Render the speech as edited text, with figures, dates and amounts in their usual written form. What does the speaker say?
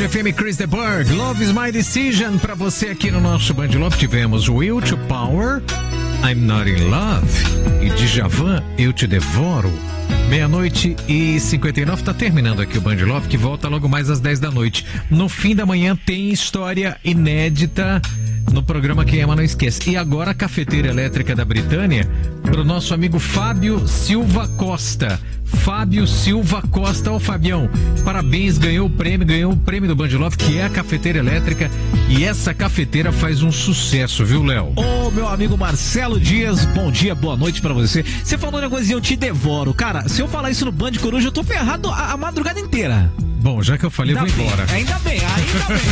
FM, Chris de Burgh, Love is my decision. Pra você aqui no nosso Band Love tivemos Will to Power, I'm Not in Love e Djavan, Eu Te Devoro. 00:59, tá terminando aqui o Band Love, que volta logo mais às 10 da noite. No fim da manhã tem história inédita no programa Quem Ama Não Esquece. E agora a cafeteira elétrica da Britânia pro nosso amigo Fábio Silva Costa. Fábio Silva Costa, ô Fabião, parabéns, ganhou o prêmio do Band Love, que é a cafeteira elétrica, e essa cafeteira faz um sucesso, viu, Léo? Ô, meu amigo Marcelo Dias, bom dia, boa noite pra você. Você falou um negocinho, eu te devoro. Cara, se eu falar isso no Band Coruja, eu tô ferrado a madrugada inteira. Bom, já que eu falei, eu vou embora. Ainda bem.